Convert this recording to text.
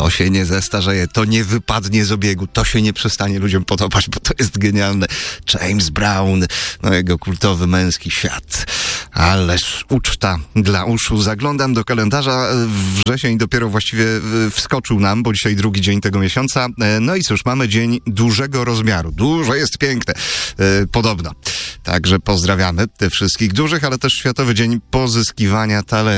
to się nie zestarzeje, to nie wypadnie z obiegu, to się nie przestanie ludziom podobać, bo to jest genialne. James Brown, no jego kultowy męski świat. Ależ uczta dla uszu. Zaglądam do kalendarza. Wrzesień dopiero właściwie wskoczył nam, bo dzisiaj drugi dzień tego miesiąca. No i cóż, mamy dzień dużego rozmiaru. Duże jest piękne. Podobno. Także pozdrawiamy tych wszystkich dużych, ale też Światowy Dzień Pozyskiwania Talentu.